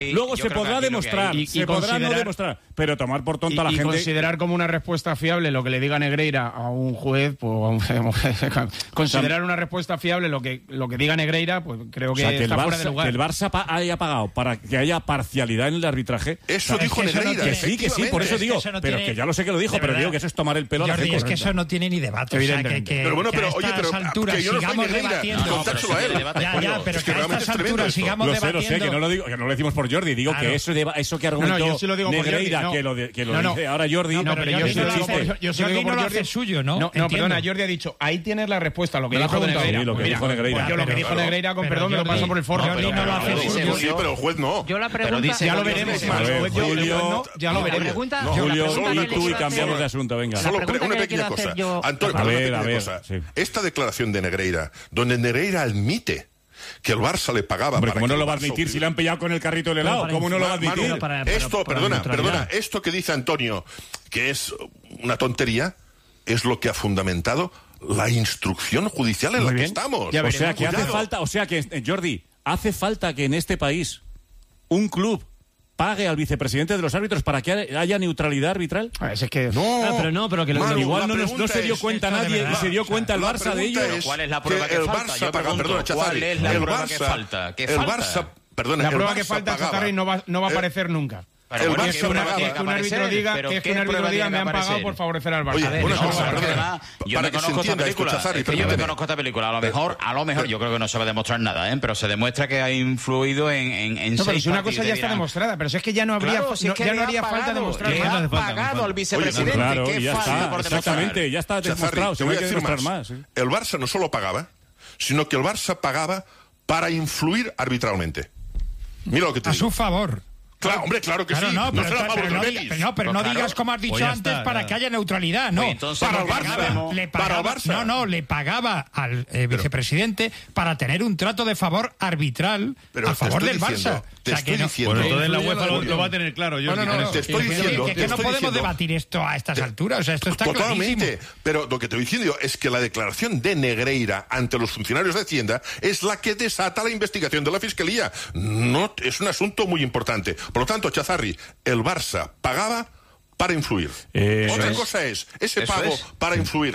Luego se podrá demostrar, se podrá no demostrar, pero tomar por tonta a la gente. Y considerar como una respuesta fiable lo que le diga Negreira a un juez, pues considerar una respuesta fiable lo que diga Negreira, pues creo que, está fuera de lugar. Que el Barça haya pagado para que haya parcialidad en el arbitraje. Eso dijo Negreira. Que sí, por eso digo. Pero que ya lo sé que lo dijo, pero digo que eso es tomar el pelo a la gente. Es que eso no tiene ni debate. Pero bueno, pero oye, pero que yo no soy Negreira, contárselo a él. Ya, pero que a estas alturas sigamos debatiendo. Lo sé, que no lo digo, que no lo decimos por Jordi, digo que eso que argumentó Negreira, que lo dice ahora Jordi. No, pero yo Jordi no lo hace suyo, ¿no? No, perdona, Jordi ha dicho, ahí tienes la respuesta a lo que dijo Negreira. Lo que dijo Negreira. Yo lo que dijo Negreira, con perdón, me lo paso por el forro. Jordi no lo hace suyo. Sí, pero el juez no. Yo la pregunta... Ya lo veremos. Julio, ya lo veremos. Julio y tú y cambiamos de asunto, venga. Solo una pequeña cosa. Antonio, una pequeña cosa. Esta declaración de Negreira, donde Negreira admite que el Barça le pagaba. Hombre, ¿cómo no lo va a admitir si le han pillado con el carrito del helado? ¿Cómo no lo va a admitir? Perdona, esto que dice Antonio, que es una tontería, es lo que ha fundamentado la instrucción judicial en la que estamos. O sea, que hace falta, Jordi, hace falta que en este país un club pague al vicepresidente de los árbitros para que haya neutralidad arbitral. Es que pero que Manu, igual no se dio cuenta nadie y se dio cuenta el Barça de ello. ¿Cuál es la prueba que falta? ¿Cuál es la prueba que falta? La prueba que falta, Chazarri, no va a aparecer nunca. Pero que un árbitro diga me han pagado por favorecer al Barça. Oye, una cosa, yo me conozco esta película. Yo me conozco esta película. A lo mejor, yo creo que no se va a demostrar nada, pero se demuestra que ha influido en seis. Pero si una cosa ya está demostrada, pero si es que ya no habría falta demostrar. Le ha pagado al vicepresidente. Claro, ya está, exactamente, ya está demostrado. Se no hay que demostrar más. El Barça no solo pagaba, sino que el Barça pagaba para influir arbitralmente. Mira lo que te digo. A su favor. Claro, hombre, claro que sí. Pero no digas, como has dicho antes, para que haya neutralidad. No, para el Barça. Le pagaba al vicepresidente para tener un trato de favor arbitral a favor del Barça. Te estoy diciendo. Bueno, entonces la UEFA lo va a tener claro. Te estoy diciendo. Que no podemos debatir esto a estas alturas. O sea, esto está clarísimo. Pero lo que te estoy diciendo es que la declaración de Negreira ante los funcionarios de Hacienda es la que desata la investigación de la Fiscalía. No, es un asunto muy importante. Por lo tanto, Chazarri, el Barça pagaba para influir. Otra cosa es, ese pago para influir,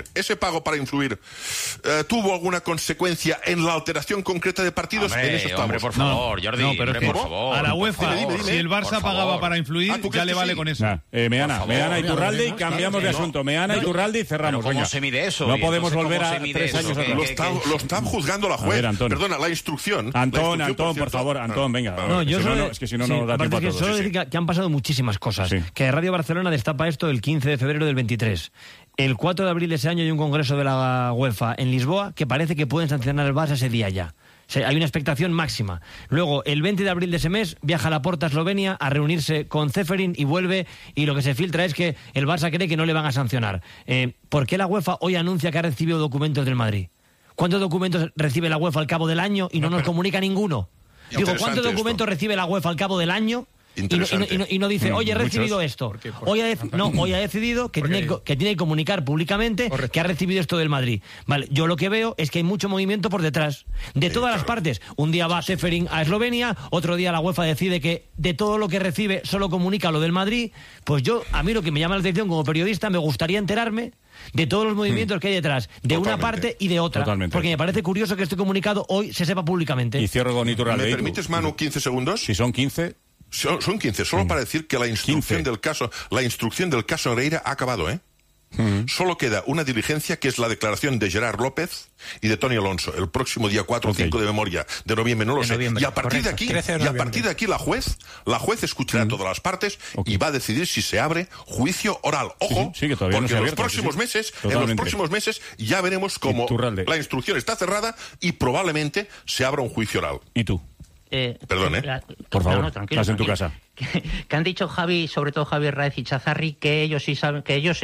¿tuvo alguna consecuencia en la alteración concreta de partidos? En eso estamos. Hombre, por favor, Jordi, pero por favor. A la UEFA, si el Barça pagaba para influir, ya le vale con eso. Meana Iturralde y cambiamos de asunto. Meana Iturralde y cerramos. ¿Cómo se mide eso? No podemos volver a 3 años atrás. Lo está juzgando la juez. Perdona, la instrucción. Antón, por favor, Antón, venga. No, yo solo... Es que si no, no da tiempo a todos. Solo decir que han pasado muchísimas cosas. Que Radio Barcelona destapa esto el 15 de febrero del 23. El 4 de abril de ese año hay un congreso de la UEFA en Lisboa que parece que pueden sancionar al Barça ese día ya. O sea, hay una expectación máxima. Luego, el 20 de abril de ese mes, viaja a Laporta a Eslovenia a reunirse con Ceferin y vuelve, y lo que se filtra es que el Barça cree que no le van a sancionar. ¿Por qué la UEFA hoy anuncia que ha recibido documentos del Madrid? ¿Cuántos documentos recibe la UEFA al cabo del año y no nos comunica ninguno? Digo, ¿cuántos documentos recibe la UEFA al cabo del año? Y no dice, oye, he recibido esto. Hoy ha decidido que tiene que comunicar públicamente que ha recibido esto del Madrid. Vale, yo lo que veo es que hay mucho movimiento por detrás, de todas las partes. Un día va Ceferin a Eslovenia, otro día la UEFA decide que de todo lo que recibe solo comunica lo del Madrid. Pues a mí lo que me llama la atención como periodista, me gustaría enterarme de todos los movimientos que hay detrás, de una parte y de otra. Porque me parece curioso que este comunicado hoy se sepa públicamente. Y cierro con Iturralde. ¿Me permites, Manu, 15 segundos? Si son 15... Son 15, solo para decir que la instrucción del caso Negreira ha acabado, Solo queda una diligencia que es la declaración de Gerard López y de Toni Alonso el próximo día 4 o 5 de memoria de noviembre, no lo sé. Y a partir de aquí la juez escuchará todas las partes y va a decidir si se abre juicio oral. Ojo, que todavía porque no se ha abierto, en los próximos meses ya veremos cómo la instrucción está cerrada y probablemente se abra un juicio oral. ¿Y tú? Perdón, por favor, tranquilo, estás en tu casa. Que han dicho Javi, sobre todo Javier Raez y Chazarri, que ellos sí saben, que ellos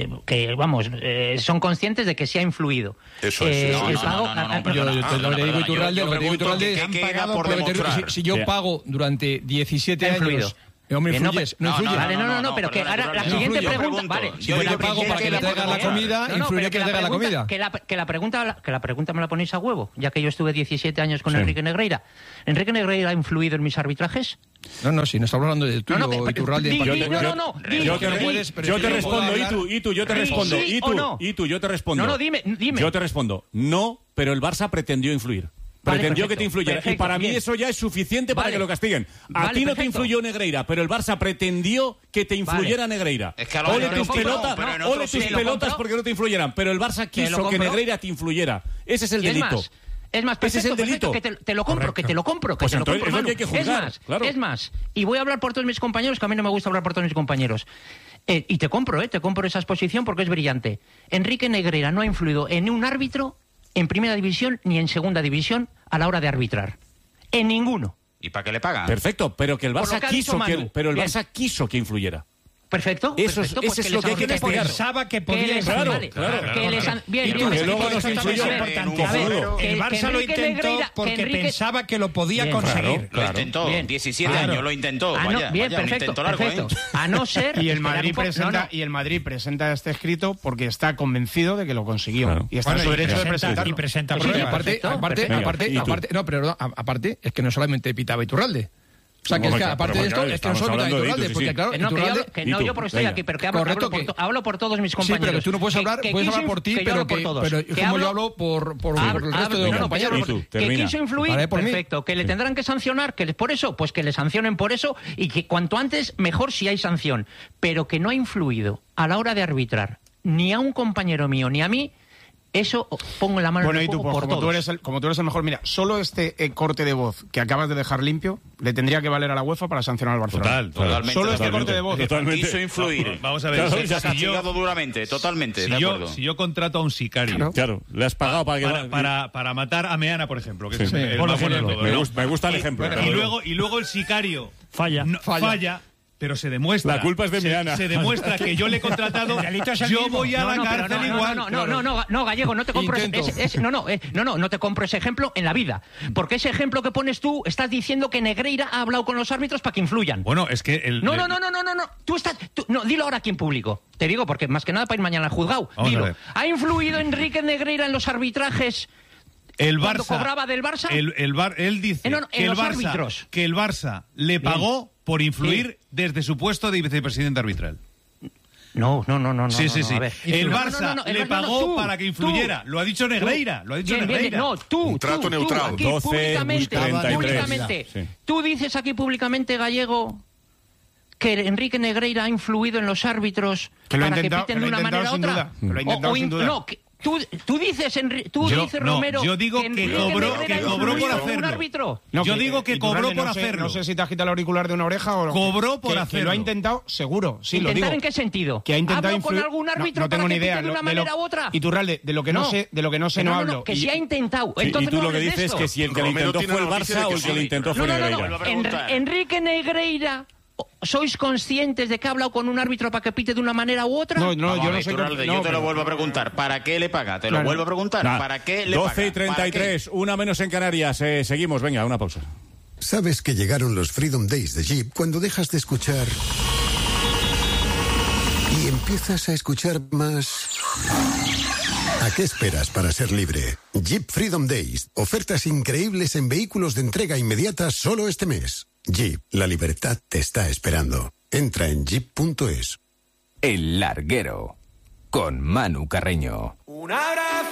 son conscientes de que sí ha influido. Eso es. Lo que digo Iturralde, si yo pago durante 17 años... No influyes. No, pero que ahora la siguiente pregunta... Vale, yo pago para que le traigan la comida, influiré que le traigan la comida. Que la pregunta me la ponéis a huevo, ya que yo estuve 17 años con Enrique Negreira. ¿Enrique Negreira ha influido en mis arbitrajes? No, si no estamos hablando de tuyo o Iturralde en particular. Yo te respondo, Itu, yo te respondo. Itu, yo te respondo. No, dime. Yo te respondo. No, pero el Barça pretendió influir. Pretendió que te influyera. Perfecto, y para mí eso ya es suficiente para que lo castiguen. A ti no te influyó Negreira, pero el Barça pretendió que te influyera Negreira. Es que ole tus pelotas porque no te influyeran. Pero el Barça quiso que Negreira te influyera. Ese es el delito. Es más, perfecto, ese es el delito. Que te lo compro, que te lo compro. Pues entonces es lo que hay que juzgar. Es más, y voy a hablar por todos mis compañeros, que a mí no me gusta hablar por todos mis compañeros. Y te compro esa exposición porque es brillante. Enrique Negreira no ha influido en un árbitro en primera división ni en segunda división a la hora de arbitrar. En ninguno. ¿Y para qué le pagan? Perfecto, pero que el Barça quiso que influyera. Perfecto. Eso es lo que hay que investigar. Pensaba que podía claro. Bien, que luego nos influyó. El Barça lo intentó porque pensaba que lo podía conseguir. Lo intentó. 17 años lo intentó. Perfecto. A no ser... Y el Madrid presenta este escrito porque está convencido de que lo consiguió. Y está en su derecho de presentarlo. Y presenta. Aparte, es que no solamente pitaba Iturralde. O sea, que aparte de esto, es que no solo pitaba Iturralde, porque claro, yo porque estoy aquí, pero que hablo por todos mis compañeros. Sí, pero que tú no puedes hablar, puedes hablar por ti, pero como yo hablo por el resto de los compañeros. Que quiso influir, perfecto, que le tendrán que sancionar, que por eso, pues que le sancionen por eso, y que cuanto antes, mejor si hay sanción. Pero que no ha influido a la hora de arbitrar, ni a un compañero mío, ni a mí. Eso pongo la mano en el fuego por todos. Como tú eres el mejor, mira, solo este corte de voz que acabas de dejar limpio le tendría que valer a la UEFA para sancionar al Barcelona. Totalmente. Solo este corte de voz. Quiso influir. Vamos a ver. Se ha castigado duramente, totalmente. Si yo contrato a un sicario. Claro, le has pagado para matar a Meana, por ejemplo. Que es el más bonito. Me gusta el ejemplo. Y luego el sicario falla. Pero se demuestra. La culpa es de Meana. Se demuestra que yo le he contratado. Yo voy a la cárcel igual. No, Gallego, no te compro no te compro ese ejemplo en la vida. Porque ese ejemplo que pones tú, estás diciendo que Negreira ha hablado con los árbitros para que influyan. Bueno, es que No. Dilo ahora aquí en público. Te digo, porque más que nada para ir mañana al juzgado. Dilo. ¿Ha influido Enrique Negreira en los arbitrajes? El Barça cobraba del Barça. Él dice que el Barça le pagó por influir desde su puesto de vicepresidente arbitral. No. Sí. El Barça le pagó para que influyera. Lo ha dicho Negreira. Un trato neutral. 12, públicamente. Sí. Tú dices aquí públicamente, Gallego, que Enrique Negreira ha influido en los árbitros para que piten de una manera u otra. Lo ha intentado sin duda. Tú dices, Romero, yo digo que cobró por hacerlo. Yo digo que cobró por hacerlo. No sé si te has quitado el auricular de una oreja o... Cobró por hacerlo. Que lo ha intentado, seguro. Sí, lo digo. ¿Intentar en qué sentido? Que ha intentado influir con algún árbitro no tengo para ni que idea. pite de una manera u otra. Iturralde, de lo que no sé no hablo. Que si ha intentado. Y tú lo que dices es que si el que lo intentó fue el Barça o el que lo intentó fue Negreira. Enrique Negreira... ¿Sois conscientes de que ha hablado con un árbitro para que pite de una manera u otra? Yo no soy... Yo te lo vuelvo a preguntar. ¿Para qué le paga? Te lo vuelvo a preguntar. ¿Para qué le paga? 12:33, una menos en Canarias. Seguimos, venga, una pausa. ¿Sabes que llegaron los Freedom Days de Jeep cuando dejas de escuchar y empiezas a escuchar más? ¿A qué esperas para ser libre? Jeep Freedom Days. Ofertas increíbles en vehículos de entrega inmediata solo este mes. Jeep, la libertad te está esperando. Entra en jeep.es. El Larguero, con Manu Carreño. Un abrazo.